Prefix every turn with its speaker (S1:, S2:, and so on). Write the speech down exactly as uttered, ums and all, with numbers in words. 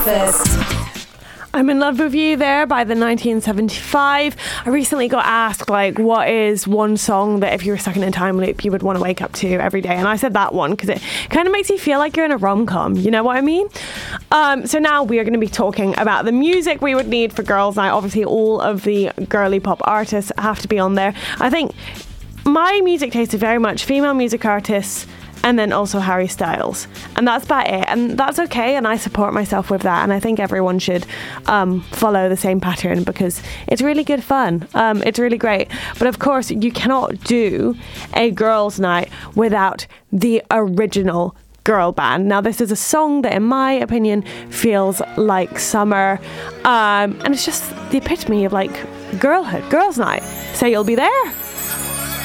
S1: Breakfast. I'm in Love with You there by the nineteen seventy-five. I recently got asked, like, what is one song that if you were stuck in a time loop you would want to wake up to every day? And I said that one because it kind of makes you feel like you're in a rom-com. You know what I mean? Um, so now we are going to be talking about the music we would need for Girls' Night. Obviously, all of the girly pop artists have to be on there. I think my music taste is very much female music artists, and then also Harry Styles. And that's about it. And that's okay, and I support myself with that. And I think everyone should um, follow the same pattern because it's really good fun. Um, it's really great. But of course, you cannot do a girls' night without the original girl band. Now, this is a song that, in my opinion, feels like summer. Um, and it's just the epitome of, like, girlhood, girls' night. So you'll be there.